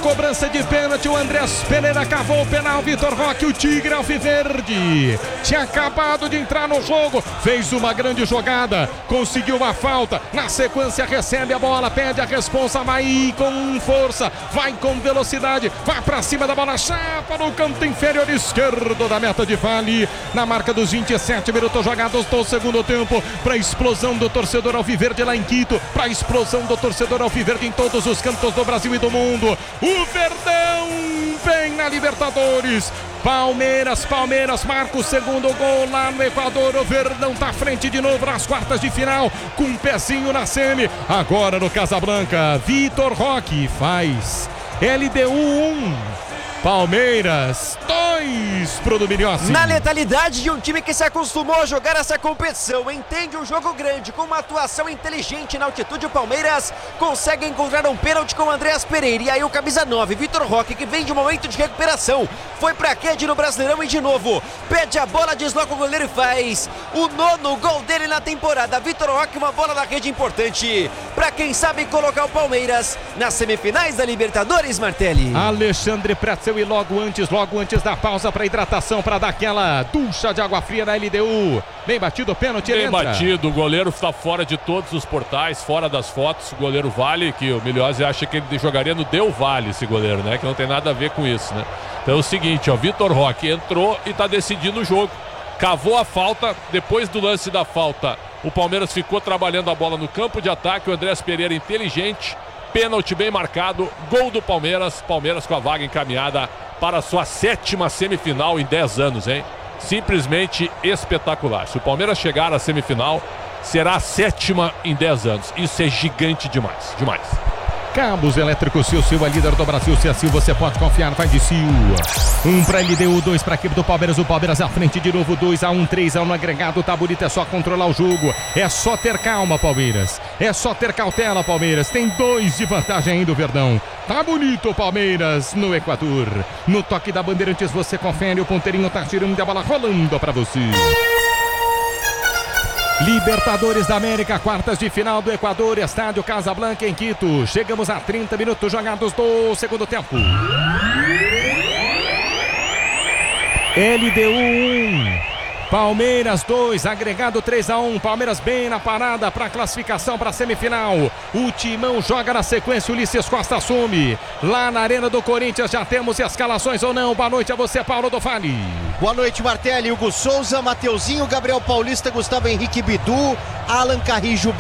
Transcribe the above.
cobrança de pênalti, o Andrés Pereira cavou o penal, Vitor Roque, o Tigre Alviverde. Tinha acabado de entrar no jogo, fez uma grande jogada, conseguiu uma falta, na sequência recebe a bola, pede a responsa, vai com força, vai com velocidade, vai pra cima da bola, chapa no canto inferior esquerdo da meta de Vale, na marca dos 27 minutos jogados do segundo tempo, pra explosão do torcedor alviverde lá em Quito, pra explosão do torcedor alviverde em todos os cantos do Brasil e do mundo. O Verdão vem na Libertadores. Palmeiras marca o segundo gol lá no Equador. O Verdão tá à frente de novo nas quartas de final, com um pezinho na semi. Agora no Casablanca, Vitor Roque faz LDU 1, Palmeiras 2 pro Dominiossi. Na letalidade de um time que se acostumou a jogar essa competição, entende um jogo grande, com uma atuação inteligente na altitude, o Palmeiras consegue encontrar um pênalti com o Andrés Pereira. E aí o camisa 9, Vitor Roque, que vem de um momento de recuperação, foi pra Ked no Brasileirão e de novo pede a bola, desloca o goleiro e faz o 9º gol dele na temporada. Vitor Roque, uma bola na rede importante pra quem sabe colocar o Palmeiras nas semifinais da Libertadores, Martelli. Alexandre Pretzel, e logo antes da pausa para hidratação, para dar aquela ducha de água fria na LDU. Bem batido o pênalti, bem batido, o goleiro está fora de todos os portais, fora das fotos, o goleiro Vale, que o Miliozzi acha que ele jogaria no Del Valle, esse goleiro, né, que não tem nada a ver com isso, né. Então é o seguinte, ó, Vitor Roque entrou e está decidindo o jogo, cavou a falta, depois do lance da falta, o Palmeiras ficou trabalhando a bola no campo de ataque, o Andrés Pereira inteligente, pênalti bem marcado, gol do Palmeiras, Palmeiras com a vaga encaminhada para a sua 7ª semifinal em 10 anos, hein? Simplesmente espetacular. Se o Palmeiras chegar à semifinal, será a 7ª em 10 anos. Isso é gigante demais, demais. Cabos Elétricos Sil, é líder do Brasil. Se é Sil, você pode confiar, vai de Sil. 1 para LDU, 2 para a equipe do Palmeiras. O Palmeiras à frente de novo, 2-1, 3-1 no agregado. Tá bonito, é só controlar o jogo. É só ter calma, Palmeiras. É só ter cautela, Palmeiras. Tem 2 de vantagem ainda o Verdão. Tá bonito o Palmeiras no Equador. No toque da Bandeirantes você confere, o ponteirinho tá tirando a bola rolando para você. Libertadores da América, quartas de final do Equador, estádio Casablanca em Quito. Chegamos a 30 minutos jogados do segundo tempo. LDU 1, Palmeiras 2, agregado 3-1. Palmeiras bem na parada para classificação para a semifinal. O Timão joga na sequência, Ulisses Costa assume. Lá na Arena do Corinthians já temos escalações ou não? Boa noite a você, Paulo do Vale. Boa noite, Martelli, Hugo Souza, Mateuzinho, Gabriel Paulista, Gustavo Henrique Bidu, Alan Carrijo,